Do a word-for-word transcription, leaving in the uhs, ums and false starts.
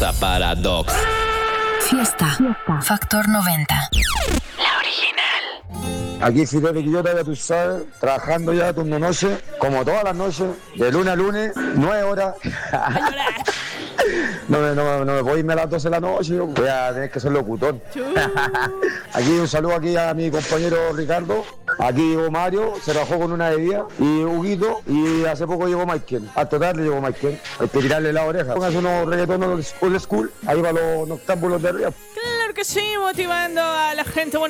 Fiesta Paradox. Fiesta. Fiesta. Factor noventa. La original. Aquí Fidel y Quillota, ya tú sabes, trabajando ya turno noche, como todas las noches, de lunes a lunes, nueve horas. No me, no, no me puedo irme a las doce de la noche, yo voy a tener que ser locutor. Aquí un saludo aquí a mi compañero Ricardo. Aquí llegó Mario, se trabajó con una bebida, y Huguito, y hace poco llegó Michael. Al total le llegó Michael. Hay que tirarle la oreja. Póngase unos reggaetones old school, ahí para los noctámbulos de arriba. Claro que sí, motivando a la gente bonita.